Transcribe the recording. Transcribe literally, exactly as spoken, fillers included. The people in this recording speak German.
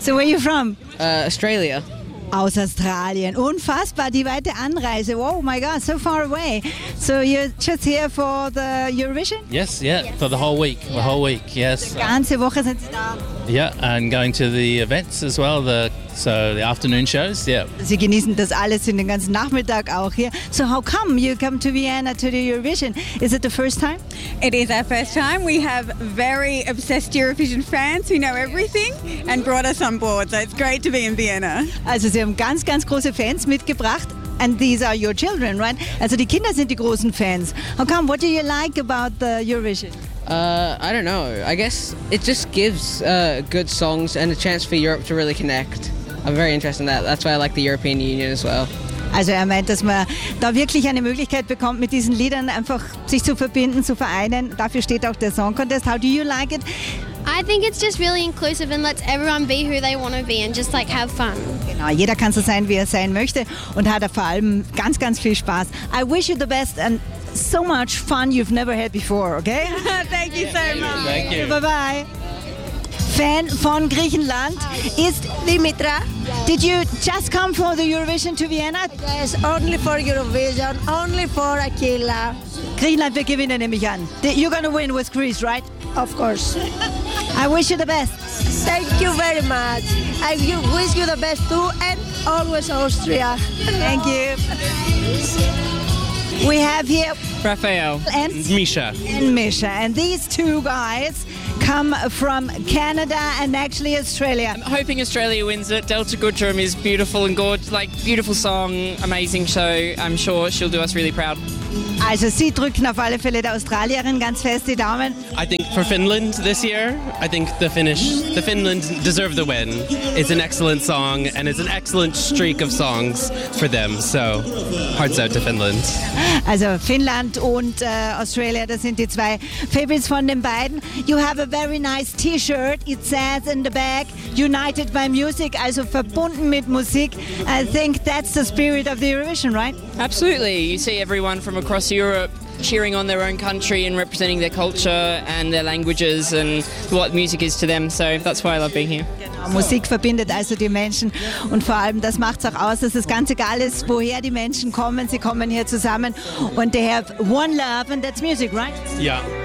So where are you from? Uh, Australia. Aus Australien. Unfassbar, die weite Anreise. Oh my God, so far away. So you're just here for the Eurovision? Yes, yeah, yes. For the whole week, the whole week, yes. Die ganze Woche sind Sie da. Yeah, and going to the events as well, the so the afternoon shows, yeah. Sie genießen das alles in den ganzen Nachmittag auch hier. So how come you come to Vienna to the Eurovision? Is it the first time? It is our first time. We have very obsessed Eurovision fans who know everything and brought us on board. So it's great to be in Vienna. Also Sie haben ganz, ganz große Fans mitgebracht. And these are your children, right? Also die Kinder sind die großen Fans. How come? What do you like about the Eurovision? Uh, I don't know. I guess it just gives uh, good songs and a chance for Europe to really connect. I'm very interested in that. That's why I like the European Union as well. Also er meint, dass man da wirklich eine Möglichkeit bekommt, mit diesen Liedern einfach sich zu verbinden, zu vereinen. Dafür steht auch der Song Contest. How do you like it? I think it's just really inclusive and lets everyone be who they want to be and just like have fun. Genau, jeder kann so sein, wie er sein möchte und hat vor allem ganz, ganz viel Spaß. I wish you the best and so much fun you've never had before, okay? Thank you so much. Thank you. Bye-bye. Fan von Griechenland ist Dimitra. Did you just come for the Eurovision to Vienna? Yes, only for Eurovision, only for Aquila. Griechenland wird gewinnen, nehme ich an. You're gonna win with Greece, right? Of course. I wish you the best. Thank you very much. I wish you the best too, and always Austria. Thank you. We have here Raphael and Misha. And Misha. And these two guys come from Canada and actually Australia. I'm hoping Australia wins it. Delta Goodrum is beautiful and gorgeous, like beautiful song, amazing show. I'm sure she'll do us really proud. Also sie drücken auf alle Fälle der Australierin ganz fest die Daumen. I think for Finland this year, I think the Finnish, the Finland deserve the win. It's an excellent song and it's an excellent streak of songs for them. So hearts out to Finland. Also Finnland und äh, Australia, das sind die zwei Favorites von den beiden. You have a very nice T-shirt. It says in the back, United by Music, also verbunden mit Musik. I think that's the spirit of the Eurovision, right? Absolutely. You see everyone from across Europe cheering on their own country and representing their culture and their languages and what music is to them. So that's why I love being here. Musik verbindet also die Menschen und vor allem das macht es auch aus, dass es ganz egal ist, woher die Menschen kommen. Sie kommen hier zusammen und they have one love and that's music, right? Yeah.